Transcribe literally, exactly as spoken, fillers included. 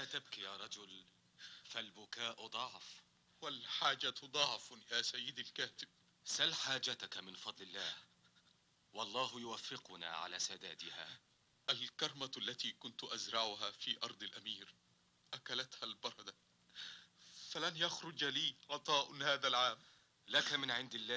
تبكي يا رجل، فالبكاء ضعف. والحاجة ضعف يا سيدي الكاتب. سل حاجتك من فضل الله، والله يوفقنا على سدادها. الكرمة التي كنت أزرعها في أرض الأمير أكلتها البردة، فلن يخرج لي عطاء هذا العام. لك من عند الله